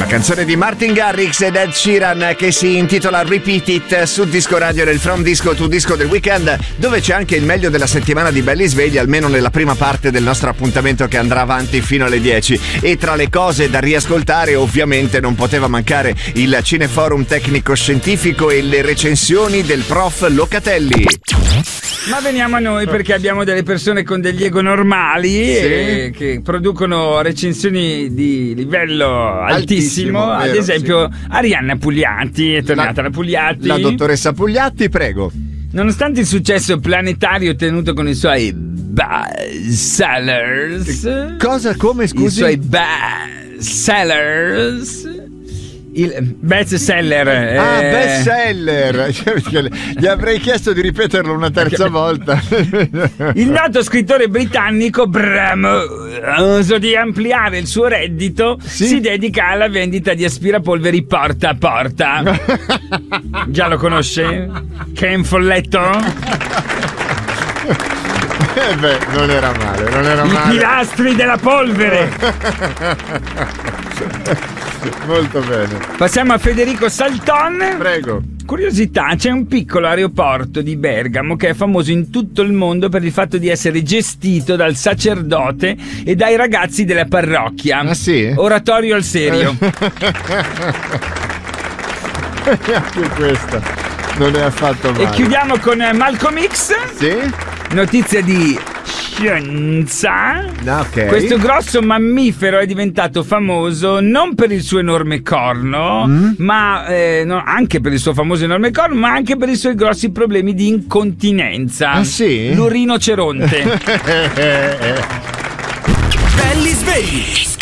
canzone di Martin Garrix ed Ed Sheeran che si intitola Repeat It su Disco Radio nel From Disco to Disco del weekend, dove c'è anche il meglio della settimana di belli svegli, almeno nella prima parte del nostro appuntamento che andrà avanti fino alle 10. E tra le cose da riascoltare ovviamente non poteva mancare il Cineforum tecnico scientifico e le recensioni del prof Locatelli. Ma veniamo a noi, perché abbiamo delle persone con degli ego normali, sì, che producono recensioni di livello altissimo. Vero, ad esempio, sì. Arianna Pugliatti è tornata, la Pugliatti. La dottoressa Pugliatti, prego. Nonostante il successo planetario ottenuto con i suoi bestsellers. Cosa? Come, scusi? I suoi bestsellers. Il bestseller. Bestseller. Gli avrei chiesto di ripeterlo una terza volta. Il noto scrittore britannico, bramoso di ampliare il suo reddito, sì? Si dedica alla vendita di aspirapolveri porta a porta. Già lo conosce? Che è un folletto? Non era male. I pilastri della polvere. Molto bene. Passiamo a Federico Salton. Prego. Curiosità, c'è un piccolo aeroporto di Bergamo che è famoso in tutto il mondo per il fatto di essere gestito dal sacerdote e dai ragazzi della parrocchia. Ah sì? Oratorio al serio. Anche questa non è affatto male. E chiudiamo con Malcolm X. Sì? Notizia di scienza. Okay. Questo grosso mammifero è diventato famoso non per il suo enorme corno, ma anche per il suo famoso enorme corno, ma anche per i suoi grossi problemi di incontinenza. Ah sì? L'urinoceronte. Belli svegli.